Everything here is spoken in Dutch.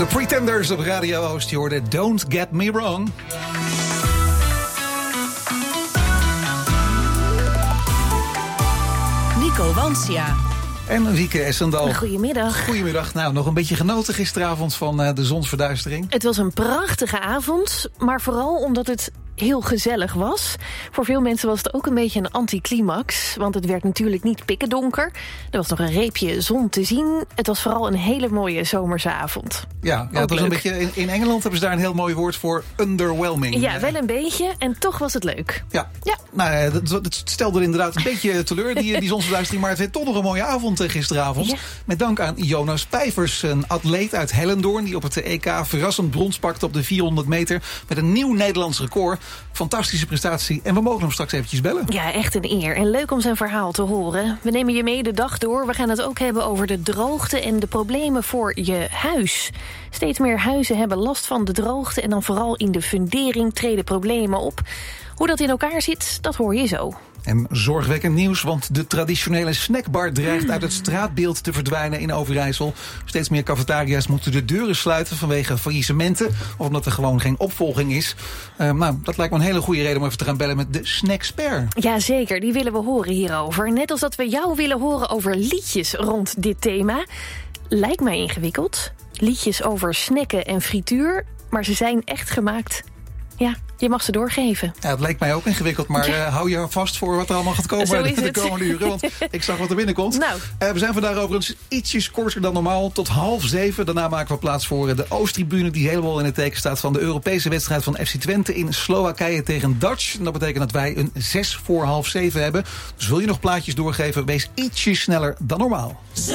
De Pretenders op Radio Oost. Je hoorde Don't Get Me Wrong. Nico Wansia. En Wieke Essendal. Goedemiddag. Goedemiddag. Nou, nog een beetje genoten gisteravond van de zonsverduistering. Het was een prachtige avond, maar vooral omdat het heel gezellig was. Voor veel mensen was het ook een beetje een anticlimax, want het werd natuurlijk niet pikkendonker. Er was nog een reepje zon te zien. Het was vooral een hele mooie zomerse avond. Ja, het was leuk. Een beetje. In Engeland hebben ze daar een heel mooi woord voor: underwhelming. Ja, wel een beetje. En toch was het leuk. Ja. Nou, dat stelde er inderdaad een beetje teleur, die zonsverduistering. Maar het werd toch nog een mooie avond gisteravond. Ja. Met dank aan Jonas Pijvers, een atleet uit Hellendoorn, die op het EK verrassend brons pakte op de 400 meter met een nieuw Nederlands record. Fantastische prestatie. En we mogen hem straks eventjes bellen. Ja, echt een eer. En leuk om zijn verhaal te horen. We nemen je mee de dag door. We gaan het ook hebben over de droogte en de problemen voor je huis. Steeds meer huizen hebben last van de droogte en dan vooral in de fundering treden problemen op. Hoe dat in elkaar zit, dat hoor je zo. En zorgwekkend nieuws, want de traditionele snackbar dreigt uit het straatbeeld te verdwijnen in Overijssel. Steeds meer cafetaria's moeten de deuren sluiten vanwege faillissementen of omdat er gewoon geen opvolging is. Dat lijkt me een hele goede reden om even te gaan bellen met de snackspert. Jazeker, die willen we horen hierover. Net als dat we jou willen horen over liedjes rond dit thema. Lijkt mij ingewikkeld. Liedjes over snacken en frituur, maar ze zijn echt gemaakt. Ja, je mag ze doorgeven. Ja, het leek mij ook ingewikkeld, maar hou je vast voor wat er allemaal gaat komen de komende uren. Want ik zag wat er binnenkomt. Nou. We zijn vandaag overigens ietsjes korter dan normaal, tot 6:30. Daarna maken we plaats voor de Oosttribune, die helemaal in het teken staat van de Europese wedstrijd van FC Twente in Slowakije tegen Dutch. En dat betekent dat wij een 6:06 hebben. Dus wil je nog plaatjes doorgeven, wees ietsjes sneller dan normaal.